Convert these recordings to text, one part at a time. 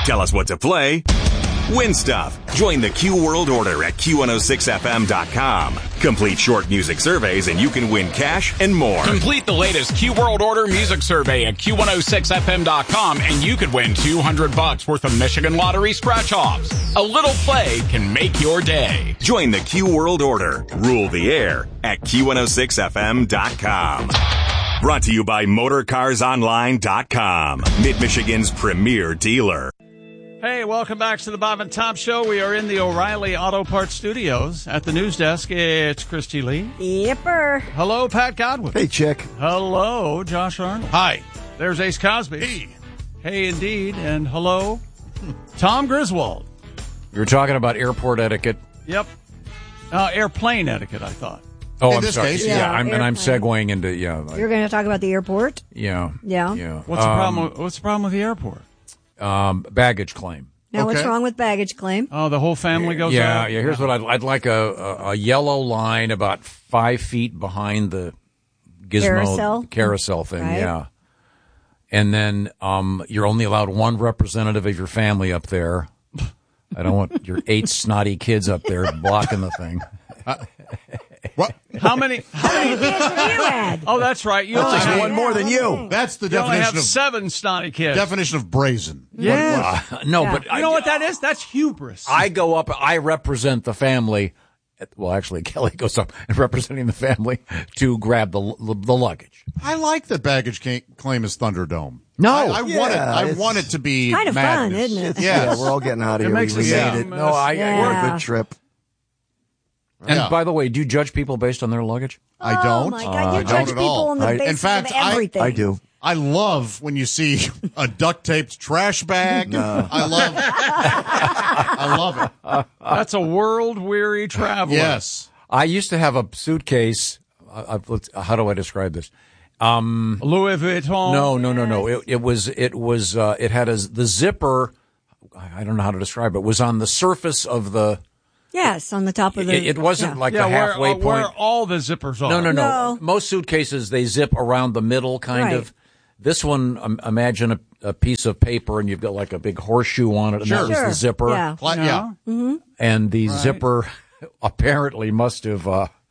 Tell us what to play. Win stuff. Join the Q World Order at Q106FM.com. Complete short music surveys and you can win cash and more. Complete the latest Q World Order music survey at Q106FM.com and you could win $200 worth of Michigan Lottery scratch-offs. A little play can make your day. Join the Q World Order. Rule the air at Q106FM.com. Brought to you by MotorCarsOnline.com. Mid-Michigan's premier dealer. Hey, welcome back to the Bob and Tom Show. We are in the O'Reilly Auto Parts Studios. At the news desk, it's Christy Lee. Yipper. Hello, Pat Godwin. Hey, Chick. Hello, Josh Arnold. Hi. There's Ace Cosby. Hey. Hey, indeed. And hello, Tom Griswold. You were talking about airport etiquette. Yep. Airplane etiquette, I thought. Oh, In I'm this sorry. case, yeah, yeah. I'm segueing into You're going to talk about the airport? Yeah. What's the problem? What's the problem with the airport? Baggage claim. Now, what's Okay. wrong with baggage claim? Oh, the whole family goes Yeah, out? yeah. Here's what I'd like a yellow line about 5 feet behind the gizmo carousel thing. Right. Yeah. And then you're only allowed one representative of your family up there. I don't want your 8 snotty kids up there blocking the thing. What? How many? kids have you had? Oh, that's right. You only That's have, one more than you. That's the you only have definition of 7 snotty kids. definition of brazen. Yeah. No, Yeah. but You know what that is? That's hubris. I go up. I represent the family. Well, actually, Kelly goes up and representing the family to grab the luggage. I like that baggage claim is Thunderdome. No. I want it. I it's want it to be kind of fun, madness. isn't it? Yeah, Yes. we're all getting out of here. makes We it made sound it. mess. No, What a Yeah. good trip. And Yeah. by the way, do you judge people based on their luggage? I don't. Oh, my God. I You don't judge at people all. on the basis In fact, of everything. I do. I love when you see a duct taped trash bag. I love it. That's a world-weary traveler. Yes. I used to have a suitcase. How do I describe this? Louis Vuitton. No. It had the zipper. I don't know how to describe it. Was on the surface of the. Yes, on the top of the... It wasn't like Yeah, the halfway point. where all the zippers are. No. No. Most suitcases, they zip around the middle, kind Right. of. This one, imagine a piece of paper, and you've got like a big horseshoe on it, and that was the zipper. Yeah. Yeah. And the zipper apparently must have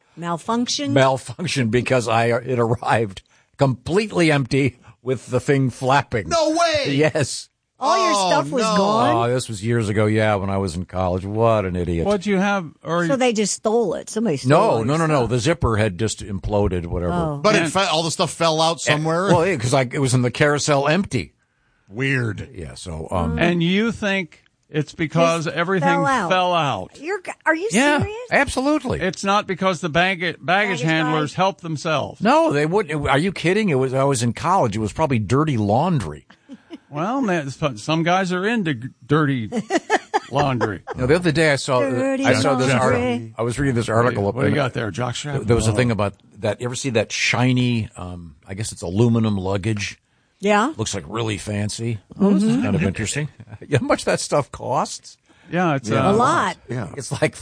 malfunctioned because it arrived completely empty with the thing flapping. No way. Yes. All your stuff was gone? Oh, this was years ago, when I was in college. What an idiot. What'd you have? Or So they just stole it. Somebody stole it. No. The zipper had just imploded, whatever. Oh. But all the stuff fell out somewhere. Well, yeah, because it was in the carousel empty. Weird. Yeah, so... and you think it's because Just everything fell out. out. Are you yeah, serious? absolutely. It's not because the baggage handlers helped themselves. No, they wouldn't. Are you kidding? I was in college. It was probably dirty laundry. Well, man, some guys are into dirty laundry. You know, the other day I saw Dirty this laundry. article. I was reading this article. What do you got there, Jockstrap? There was a thing about that. You ever see that shiny? I guess it's aluminum luggage. Yeah. Looks like really fancy. This is kind of interesting. You know how much that stuff costs? Yeah, it's A lot. Yeah. It's like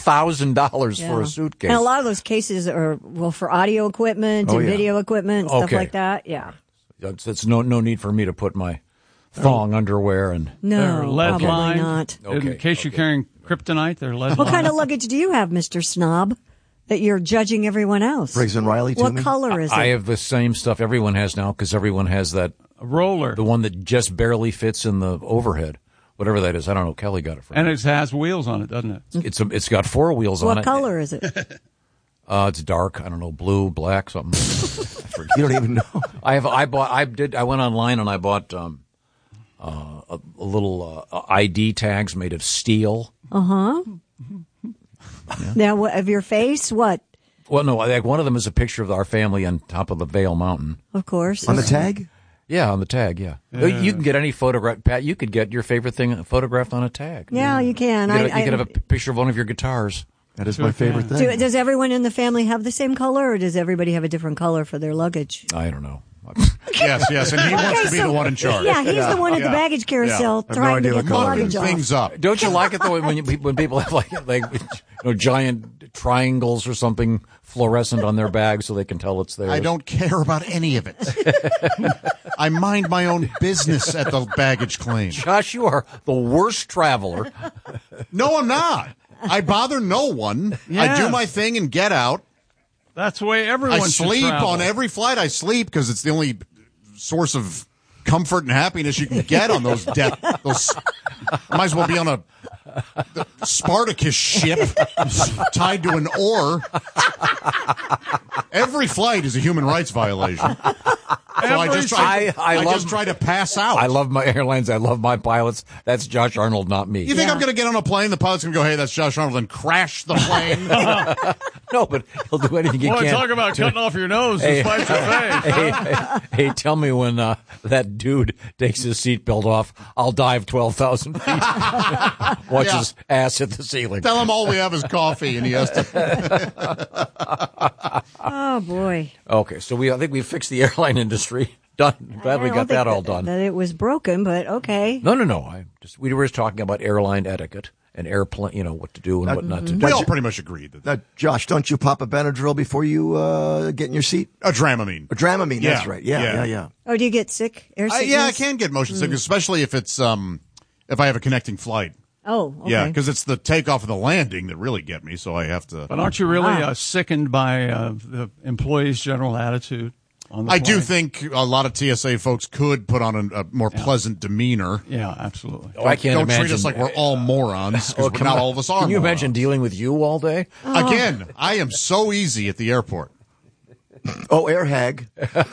$3,000 for a suitcase. And a lot of those cases are, for audio equipment and video equipment and stuff like that. Yeah. It's no need for me to put my thong underwear and They're No, lead probably lined. not. In case you're carrying kryptonite, they're lead What lined. kind of luggage do you have, Mr. Snob, that you're judging everyone else? Briggs and Riley to What me? color is it? I have the same stuff everyone has now because everyone has that A roller. the one that just barely fits in the overhead, whatever that is. I don't know. Kelly got it for me. And it has wheels on it, doesn't it? It's got 4 wheels on it. What color is it? It's dark. I don't know, blue, black, something. You don't even know. I went online and I bought a little ID tags made of steel. Now, of your face? What? Well, no, like one of them is a picture of our family on top of the Vail Mountain. Of course. On the tag? Yeah, on the tag. Yeah, you can get any photograph. Pat, you could get your favorite thing photographed on a tag. Yeah, you can. You could have a picture of one of your guitars. That is my favorite thing. Does everyone in the family have the same color, or does everybody have a different color for their luggage? I don't know. Yes, and he wants to be the one in charge. Yeah, he's the one at the baggage carousel trying to get the luggage off. Things up. Don't you like it though when people have like giant triangles or something fluorescent on their bag so they can tell it's theirs? I don't care about any of it. I mind my own business at the baggage claim. Josh, you are the worst traveler. No, I'm not. I bother no one. Yeah. I do my thing and get out. That's the way everyone I should sleep travel. on every flight. I sleep because it's the only source of comfort and happiness you can get on those those. I might as well be on the Spartacus ship tied to an oar. Every flight is a human rights violation. So I just try to pass out. I love my airlines. I love my pilots. That's Josh Arnold, not me. You think I'm going to get on a plane? The pilot's going to go, "Hey, that's Josh Arnold," and crash the plane? No, but he'll do anything he Boy, can. talk about cutting off your nose to spite your face. Hey, tell me when that dude takes his seatbelt off, I'll dive 12,000 feet. Watch his ass hit the ceiling. Tell him all we have is coffee, and he has to. Oh boy. Okay, so I think we fixed the airline industry. Done. Glad we got that all done. That it was broken, but okay. No. We were just talking about airline etiquette and airplane, what to do and what not to do. We all pretty much agreed that. Josh, don't you pop a Benadryl before you get in your seat? A Dramamine. That's right. Yeah. Oh, do you get sick? Air sickness? I can get motion sickness, especially if it's if I have a connecting flight. Oh, okay. Yeah, because it's the takeoff and the landing that really get me, so I have to. But aren't you really sickened by the employees' general attitude on the I plane? do think a lot of TSA folks could put on a more pleasant demeanor. Yeah, absolutely. I can't Don't imagine. treat us like we're all morons, because not all of us are. Can you morons. imagine dealing with you all day? Again, I am so easy at the airport. Oh, air hag.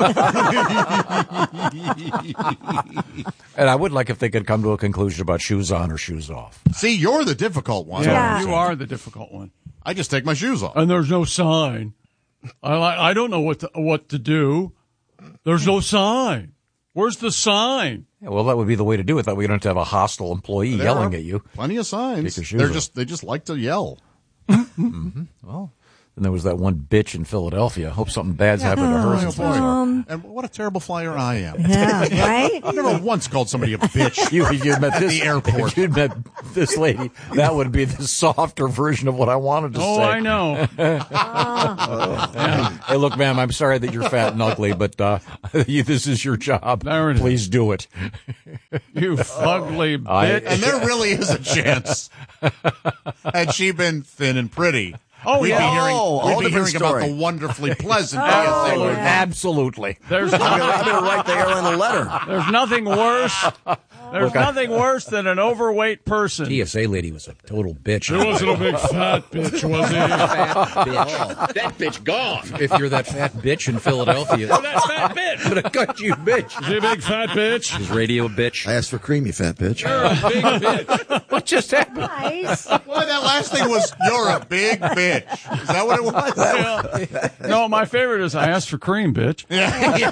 And I would like if they could come to a conclusion about shoes on or shoes off. See, you're the difficult one. Yeah. You are the difficult one. I just take my shoes off. And there's no sign. I don't know what to do. There's no sign. Where's the sign? Yeah, well, that would be the way to do it. That we don't have to have a hostile employee There yelling are at you. Plenty of signs. Take your shoes off. They just like to yell. Well, and there was that one bitch in Philadelphia. Hope something bad's happened to her. Since we saw her. And what a terrible flyer I am. Yeah, right? I've never once called somebody a bitch. You met At this the airport. If you'd met this lady, that would be the softer version of what I wanted to say. Oh, I know. Hey, look, ma'am, I'm sorry that you're fat and ugly, but this is your job. There it is. Please do it. You ugly bitch. And there really is a chance. Had she been thin and pretty, Oh, we'd yeah. be hearing, whole we'd be hearing different about story. the wonderfully pleasant Oh, TSA. yeah. Absolutely. There's I'm going to write the airline a letter. There's nothing worse. There's nothing worse than an overweight person. TSA lady was a total bitch. It wasn't a big fat bitch, was he? That bitch gone. If you're that fat bitch in Philadelphia, That fat bitch. I'm gonna cut you, bitch. Is he a big fat bitch? His radio bitch. I asked for cream, you fat bitch. You're a big bitch. What just happened? Nice. Well, that last thing was, "You're a big bitch." Is that what it was? No, my favorite is I asked for cream, bitch. I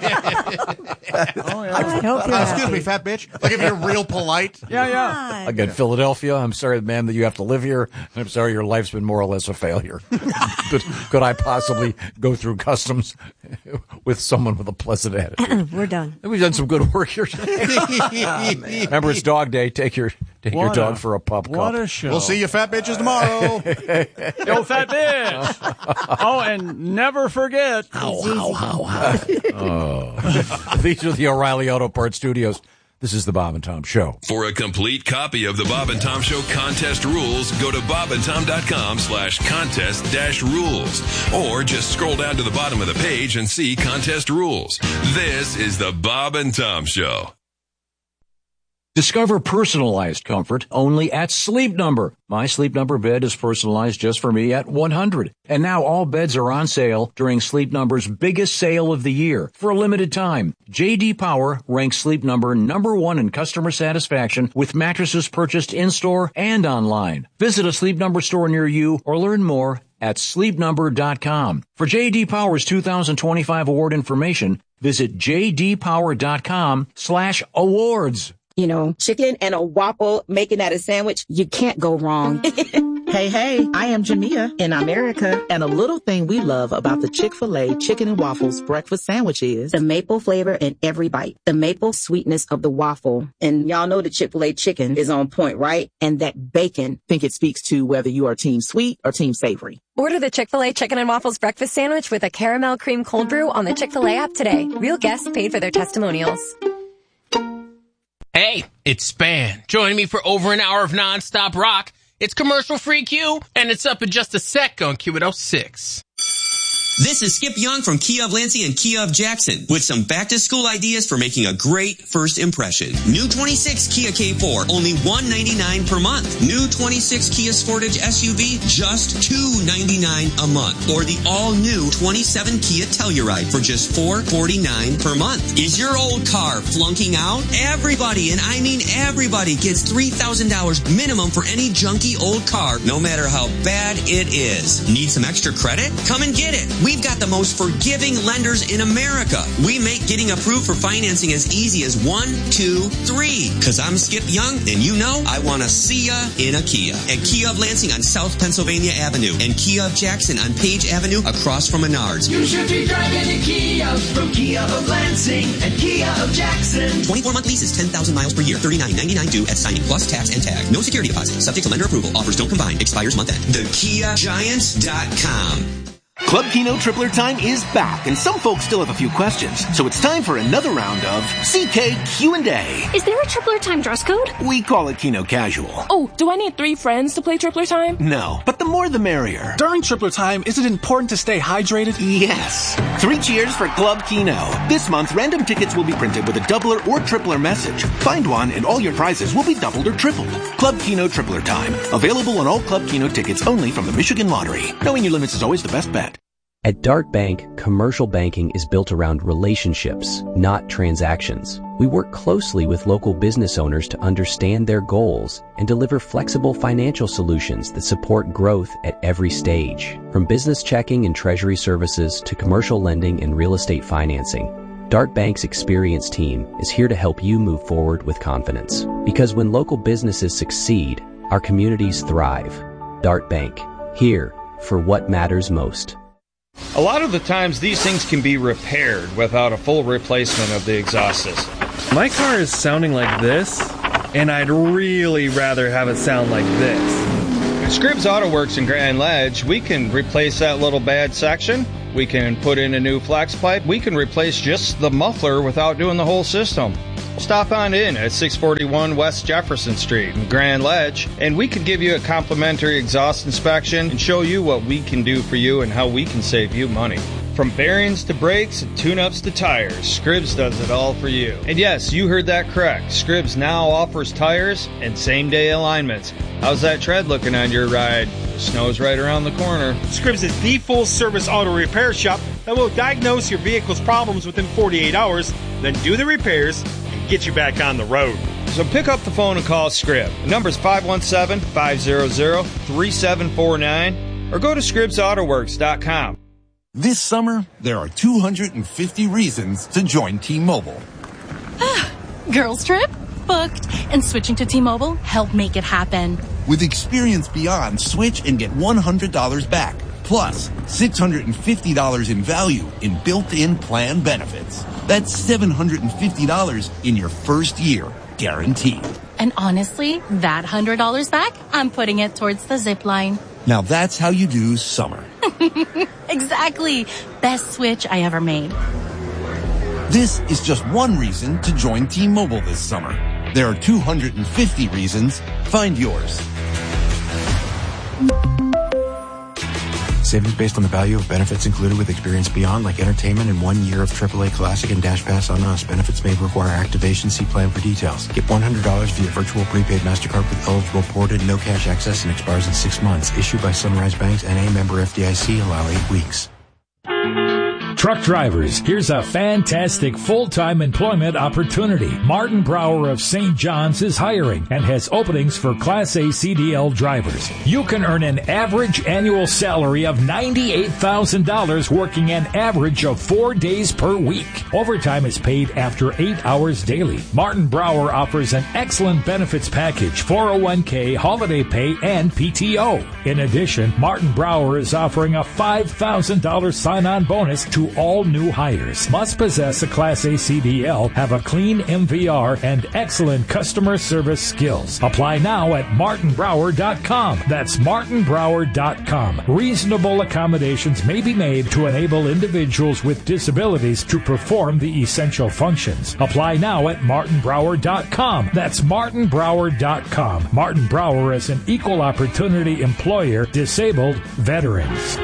hope you're Excuse happy. me, fat bitch. Like if you're real polite. Yeah. Again, Philadelphia, I'm sorry, ma'am, that you have to live here. I'm sorry your life's been more or less a failure. Could I possibly go through customs with someone with a pleasant attitude? We're done. We've done some good work here today. Remember, it's dog day. Take your dog for a pup cup. What a show. We'll see you fat bitches tomorrow. Yo, fat bitch. Oh, and never forget. These are the O'Reilly Auto Parts Studios. This is the Bob and Tom Show. For a complete copy of the Bob and Tom Show contest rules, go to bobandtom.com/contest-rules. Or just scroll down to the bottom of the page and see contest rules. This is the Bob and Tom Show. Discover personalized comfort only at Sleep Number. My Sleep Number bed is personalized just for me at $100. And now all beds are on sale during Sleep Number's biggest sale of the year. For a limited time, J.D. Power ranks Sleep Number #1 in customer satisfaction with mattresses purchased in-store and online. Visit a Sleep Number store near you or learn more at sleepnumber.com. For J.D. Power's 2025 award information, visit jdpower.com/awards. chicken and a waffle, making that a sandwich, you can't go wrong. Hey, I am Jamia in America, and a little thing we love about the Chick-fil-A Chicken and Waffles breakfast sandwich is the maple flavor in every bite, the maple sweetness of the waffle. And y'all know the Chick-fil-A chicken is on point, right? And that bacon. Think it speaks to whether you are team sweet or team savory. Order the Chick-fil-A Chicken and Waffles breakfast sandwich with a caramel cream cold brew on the Chick-fil-A app today. Real guests paid for their testimonials. Hey, it's Span. Join me for over an hour of nonstop rock. It's commercial-free Q, and it's up in just a sec on Q106. This is Skip Young from Kia of Lansing and Kia of Jackson with some back-to-school ideas for making a great first impression. New 26 Kia K4, only $199 per month. New 26 Kia Sportage SUV, just $299 a month. Or the all-new 27 Kia Telluride for just $449 per month. Is your old car flunking out? Everybody, and I mean everybody, gets $3,000 minimum for any junky old car, no matter how bad it is. Need some extra credit? Come and get it. We've got the most forgiving lenders in America. We make getting approved for financing as easy as 1, 2, 3. Cause I'm Skip Young, and you know I want to see ya in a Kia. At Kia of Lansing on South Pennsylvania Avenue and Kia of Jackson on Page Avenue across from Menards. You should be driving a Kia from Kia of Lansing and Kia of Jackson. 24-month lease is 10,000 miles per year. $39.99 due at signing plus tax and tag. No security deposit. Subject to lender approval. Offers don't combine. Expires month end. TheKiaGiants.com. Club Keno Tripler Time is back, and some folks still have a few questions. So it's time for another round of CK Q&A. Is there a Tripler Time dress code? We call it Keno Casual. Oh, do I need 3 friends to play Tripler Time? No, but the more the merrier. During Tripler Time, is it important to stay hydrated? Yes. 3 cheers for Club Keno. This month, random tickets will be printed with a doubler or tripler message. Find one, and all your prizes will be doubled or tripled. Club Keno Tripler Time. Available on all Club Keno tickets only from the Michigan Lottery. Knowing your limits is always the best bet. At Dart Bank, commercial banking is built around relationships, not transactions. We work closely with local business owners to understand their goals and deliver flexible financial solutions that support growth at every stage. From business checking and treasury services to commercial lending and real estate financing, Dart Bank's experienced team is here to help you move forward with confidence. Because when local businesses succeed, our communities thrive. Dart Bank, here for what matters most. A lot of the times these things can be repaired without a full replacement of the exhaust system. My car is sounding like this, and I'd really rather have it sound like this. At Scribbs Auto Works in Grand Ledge, we can replace that little bad section. We can put in a new flex pipe. We can replace just the muffler without doing the whole system. Stop on in at 641 West Jefferson Street in Grand Ledge, and we could give you a complimentary exhaust inspection and show you what we can do for you and how we can save you money. From bearings to brakes and tune-ups to tires, Scribbs does it all for you. And yes, you heard that correct. Scribbs now offers tires and same-day alignments. How's that tread looking on your ride? The snow's right around the corner. Scribbs is the full-service auto repair shop that will diagnose your vehicle's problems within 48 hours, then do the repairs and get you back on the road. So pick up the phone and call Scribb. The number's 517-500-3749 or go to ScribbsAutoWorks.com. This summer, there are 250 reasons to join T-Mobile. Girls trip? Booked. And switching to T-Mobile helped make it happen. With Experience Beyond, switch and get $100 back. Plus, $650 in value in built-in plan benefits. That's $750 in your first year, guaranteed. And honestly, that $100 back, I'm putting it towards the zip line. Now that's how you do summer. Exactly. Best switch I ever made. This is just one reason to join T-Mobile this summer. There are 250 reasons. Find yours. Savings based on the value of benefits included with Experience Beyond, like entertainment and 1 year of AAA Classic and Dash Pass on us. Benefits may require activation. See plan for details. Get $100 via virtual prepaid MasterCard with eligible ported, no cash access, and expires in 6 months. Issued by Sunrise Banks, N.A. member FDIC. Allow 8 weeks. Truck drivers, here's a fantastic full-time employment opportunity. Martin Brower of St. John's is hiring and has openings for Class A CDL drivers. You can earn an average annual salary of $98,000 working an average of 4 days per week. Overtime is paid after 8 hours daily. Martin Brower offers an excellent benefits package, 401k, holiday pay, and PTO. In addition, Martin Brower is offering a $5,000 sign-on bonus to all new hires. Must possess a Class A CDL, have a clean MVR, and excellent customer service skills. Apply now at martinbrower.com. That's martinbrower.com. Reasonable accommodations may be made to enable individuals with disabilities to perform the essential functions. Apply now at martinbrower.com. That's martinbrower.com. Martin Brower is an equal opportunity employer, disabled veterans.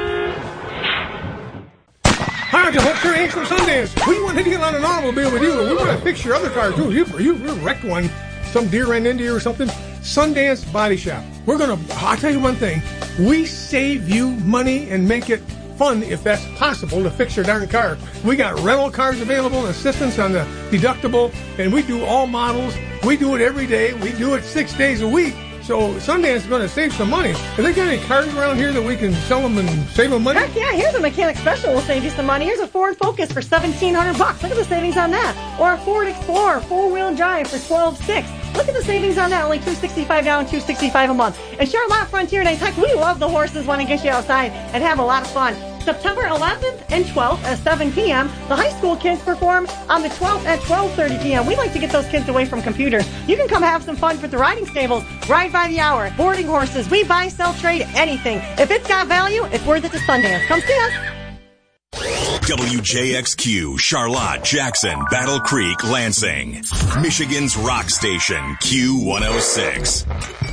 Hi, I hope you're from Sundance. We wanted to get on an automobile with you, and we want to fix your other car too. You wrecked one, some deer ran into you or something. Sundance Body Shop. I'll tell you one thing. We save you money and make it fun, if that's possible, to fix your darn car. We got rental cars available and assistance on the deductible, and we do all models. We do it every day. We do it 6 days a week. So Sundance is going to save some money. Have they got any cars around here that we can sell them and save them money? Heck yeah, here's a mechanic special will save you some money. Here's a Ford Focus for $1,700. Look at the savings on that. Or a Ford Explorer 4-wheel drive for $12,600. Look at the savings on that. Only $265 down, $265 a month. And Charlotte Frontier Nights. Heck, we love the horses. Want to get you outside and have a lot of fun. September 11th and 12th at 7 p.m. The high school kids perform on the 12th at 12:30 p.m. We like to get those kids away from computers. You can come have some fun with the riding stables, ride by the hour, boarding horses. We buy, sell, trade, anything. If it's got value, it's worth it to Sundance. Come see us. WJXQ, Charlotte, Jackson, Battle Creek, Lansing. Michigan's rock station, Q106.